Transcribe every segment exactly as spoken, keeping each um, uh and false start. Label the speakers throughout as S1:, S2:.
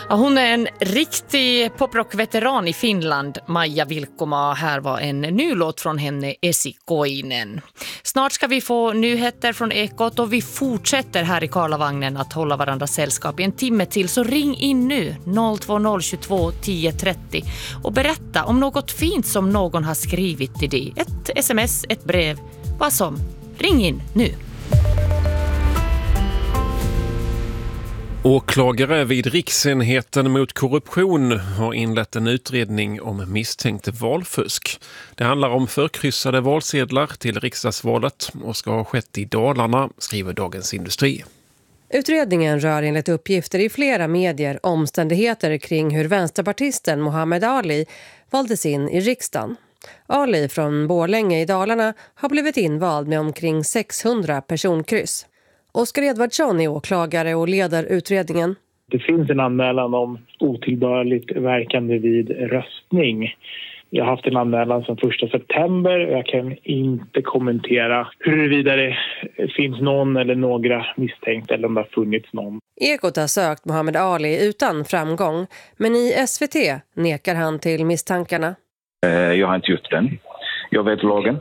S1: Ja, hon är en riktig poprock-veteran i Finland, Maija Vilkkoma. Här var en ny låt från henne, Esikoinen. Snart ska vi få nyheter från Ekot och vi fortsätter här i Karlavagnen att hålla varandra sällskap i en timme till. Så ring in nu noll två noll tjugotvå tio trettio och berätta om något fint som någon har skrivit till dig. Ett sms, ett brev, vad som. Ring in nu.
S2: Åklagare vid Riksenheten mot korruption har inlett en utredning om misstänkt valfusk. Det handlar om förkryssade valsedlar till riksdagsvalet och ska ha skett i Dalarna, skriver Dagens Industri.
S3: Utredningen rör enligt uppgifter i flera medier omständigheter kring hur vänsterpartisten Muhammad Ali valdes in i riksdagen. Ali från Borlänge i Dalarna har blivit invald med omkring sexhundra personkryss. Oskar Edvardsson är åklagare och leder utredningen.
S4: Det finns en anmälan om otillbörligt verkande vid röstning. Jag har haft en anmälan sedan första september och jag kan inte kommentera huruvida det finns någon eller några misstänkta eller om det har funnits någon.
S3: Ekot har sökt Muhammad Ali utan framgång, men i S V T nekar han till misstankarna.
S5: Jag har inte gjort den. Jag vet lagen.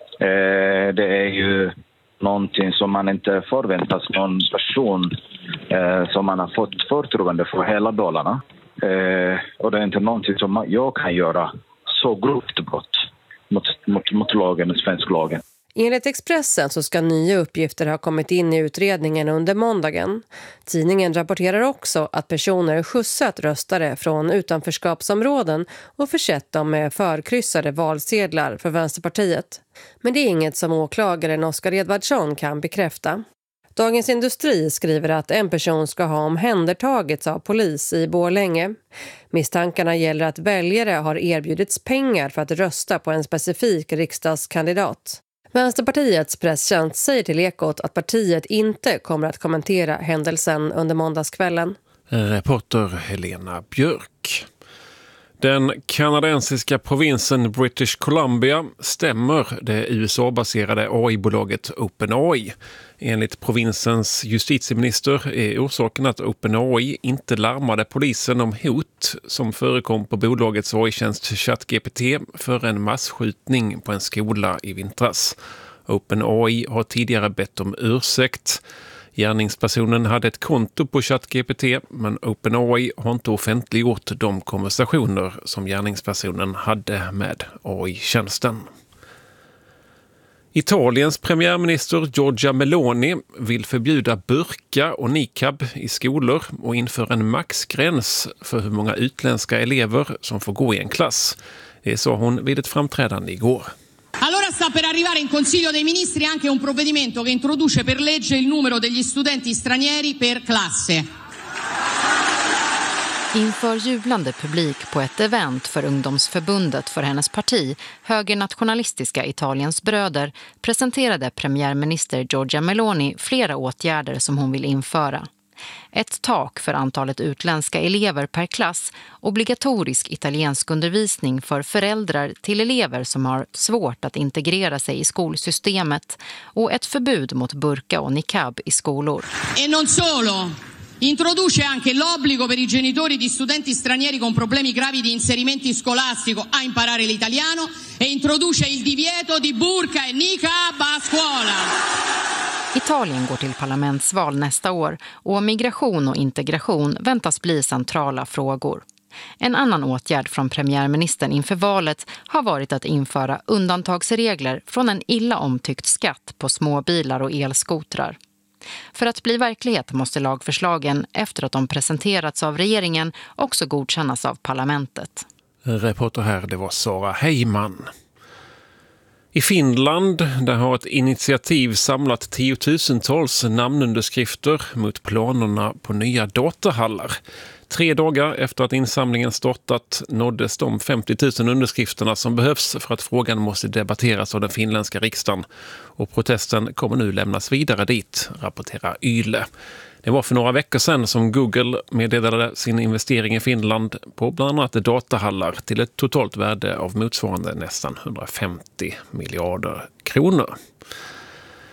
S5: Det är ju någonting som man inte förväntas någon person eh, som man har fått förtroende för hela Dalarna. Eh, och det är inte någonting som man, jag kan göra så grovt brott mot, mot, mot lagen, svensk lagen.
S3: Enligt Expressen så ska nya uppgifter ha kommit in i utredningen under måndagen. Tidningen rapporterar också att personer skjutsat röstare från utanförskapsområden och försett dem med förkryssade valsedlar för Vänsterpartiet. Men det är inget som åklagaren Oskar Edvardsson kan bekräfta. Dagens Industri skriver att en person ska ha omhändertagits av polis i Borlänge. Misstankarna gäller att väljare har erbjudits pengar för att rösta på en specifik riksdagskandidat. Vänsterpartiets presstjänst säger till Ekot att partiet inte kommer att kommentera händelsen under måndagskvällen.
S2: Reporter Helena Björk. Den kanadensiska provinsen British Columbia stämmer det U S A-baserade A I-bolaget OpenAI. Enligt provinsens justitieminister är orsaken att OpenAI inte larmade polisen om hot som förekom på bolagets A I-tjänst ChatGPT för en massskjutning på en skola i vintras. OpenAI har tidigare bett om ursäkt. Gärningspersonen hade ett konto på ChatGPT, men OpenAI har inte offentliggjort de konversationer som gärningspersonen hade med A I-tjänsten. Italiens premiärminister Giorgia Meloni vill förbjuda burka och niqab i skolor och införa en maxgräns för hur många utländska elever som får gå i en klass. Det sa hon vid ett framträdande igår.
S6: Allora sta per arrivare in Consiglio dei Ministri anche un provvedimento che introduce per legge il numero degli studenti stranieri per classe.
S7: Inför jublande publik på ett event för ungdomsförbundet för hennes parti, högernationalistiska Italiens bröder, presenterade premiärminister Giorgia Meloni flera åtgärder som hon vill införa. Ett tak för antalet utländska elever per klass, obligatorisk italiensk undervisning för föräldrar till elever som har svårt att integrera sig i skolsystemet och ett förbud mot burka och niqab i skolor.
S6: E non solo! Introduce anche l'obbligo per i genitori di studenti stranieri con problemi gravi di inserimento scolastico a imparare l'italiano e introduce il divieto di burka e niqab a scuola.
S7: Italien går till parlamentsval nästa år och migration och integration väntas bli centrala frågor. En annan åtgärd från premiärministern inför valet har varit att införa undantagsregler från en illa omtyckt skatt på småbilar och elskotrar. För att bli verklighet måste lagförslagen, efter att de presenterats av regeringen, också godkännas av parlamentet.
S2: Reporter här, det var Sara Heiman. I Finland där har ett initiativ samlat tiotusentals namnunderskrifter mot planerna på nya datahallar. Tre dagar efter att insamlingen startat nåddes de femtio tusen underskrifterna som behövs för att frågan måste debatteras av den finländska riksdagen. Och protesten kommer nu lämnas vidare dit, rapporterar Yle. Det var för några veckor sedan som Google meddelade sin investering i Finland på bland annat datahallar till ett totalt värde av motsvarande nästan hundrafemtio miljarder kronor.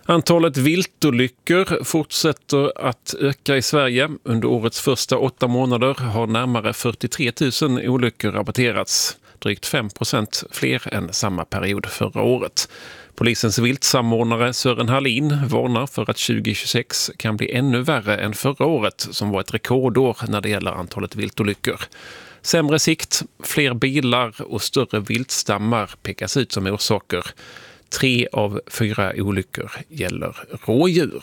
S2: Antalet viltolyckor fortsätter att öka i Sverige. Under årets första åtta månader har närmare fyrtiotre tusen olyckor rapporterats. Drygt fem procent fler än samma period förra året. Polisens viltsamordnare Sören Hallin varnar för att tjugohundratjugosex kan bli ännu värre än förra året som var ett rekordår när det gäller antalet viltolyckor. Sämre sikt, fler bilar och större viltstammar pekas ut som orsaker. Tre av fyra olyckor gäller rådjur.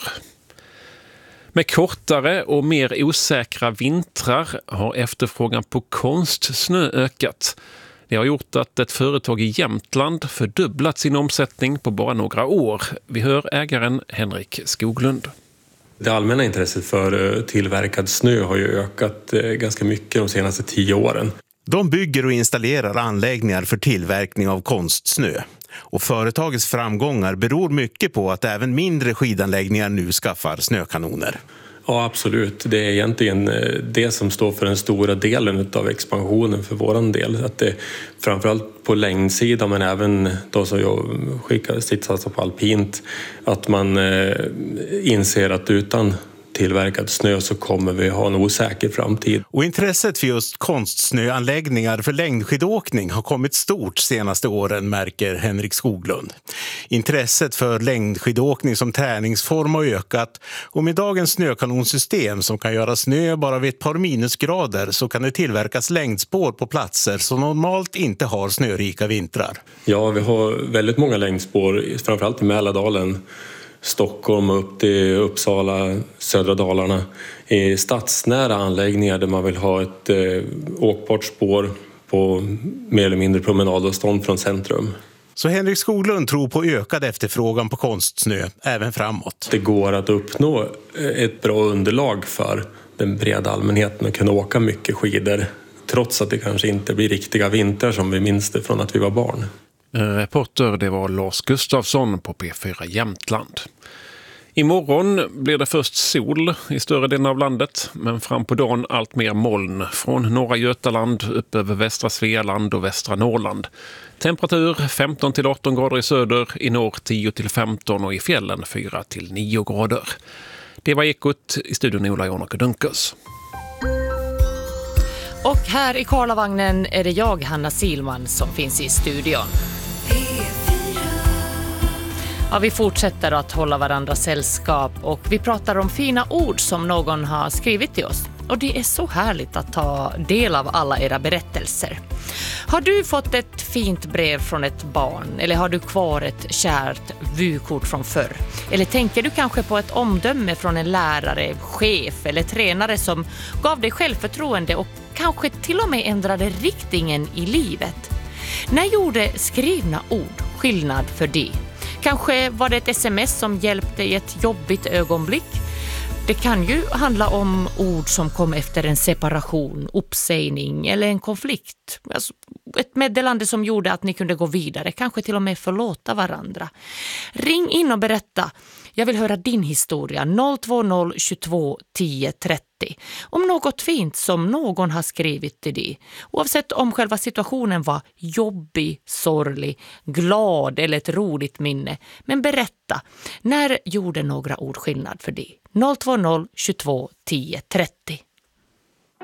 S2: Med kortare och mer osäkra vintrar har efterfrågan på konstsnö ökat. Det har gjort att ett företag i Jämtland fördubblat sin omsättning på bara några år. Vi hör ägaren Henrik Skoglund.
S8: Det allmänna intresset för tillverkad snö har ju ökat ganska mycket de senaste tio åren.
S9: De bygger och installerar anläggningar för tillverkning av konstsnö. Och företagets framgångar beror mycket på att även mindre skidanläggningar nu skaffar snökanoner.
S8: Ja, absolut. Det är egentligen det som står för den stora delen av expansionen för våran del. Att det framförallt på längdsidan men även då som jag skickar sitter på alpint. Att man inser att utan tillverkad snö så kommer vi ha en osäker framtid.
S9: Och intresset för just konstsnöanläggningar för längdskidåkning har kommit stort senaste åren, märker Henrik Skoglund. Intresset för längdskidåkning som träningsform har ökat och med dagens snökanonsystem som kan göra snö bara vid ett par minusgrader så kan det tillverkas längdspår på platser som normalt inte har snörika vintrar.
S8: Ja, vi har väldigt många längdspår, framförallt i Mälardalen. Stockholm upp till Uppsala, södra Dalarna i stadsnära anläggningar där man vill ha ett eh, åkbart spår på mer eller mindre promenadavstånd från centrum.
S9: Så Henrik Skoglund tror på ökad efterfrågan på konstsnö även framåt.
S8: Det går att uppnå ett bra underlag för den breda allmänheten att kunna åka mycket skidor trots att det kanske inte blir riktiga vintrar som vi minns det från att vi var barn.
S2: Reporter, det var Lars Gustafsson på P fyra Jämtland. Imorgon blir det först sol i större delen av landet, men fram på dagen allt mer moln från norra Götaland upp över västra Svealand och västra Norrland. Temperatur femton till arton grader i söder, i norr tio till femton och i fjällen fyra till nio grader. Det var Ekot, i studion Ola Jonaka Dunkers.
S1: Och här i Karlavagnen är det jag, Hanna Silman, som finns i studion. Ja, vi fortsätter att hålla varandra sällskap och vi pratar om fina ord som någon har skrivit till oss. Och det är så härligt att ta del av alla era berättelser. Har du fått ett fint brev från ett barn eller har du kvar ett kärt vykort från förr? Eller tänker du kanske på ett omdöme från en lärare, chef eller tränare som gav dig självförtroende och kanske till och med ändrade riktningen i livet? När gjorde skrivna ord skillnad för dig? Kanske var det ett sms som hjälpte i ett jobbigt ögonblick. Det kan ju handla om ord som kom efter en separation, uppsägning eller en konflikt. Alltså ett meddelande som gjorde att ni kunde gå vidare, kanske till och med förlåta varandra. Ring in och berätta. Jag vill höra din historia. noll två noll tjugotvå tio trettio. Om något fint som någon har skrivit till dig. Oavsett om själva situationen var jobbig, sorglig, glad eller ett roligt minne. Men berätta, när gjorde några ord skillnad för dig? noll två noll tjugotvå tio trettio.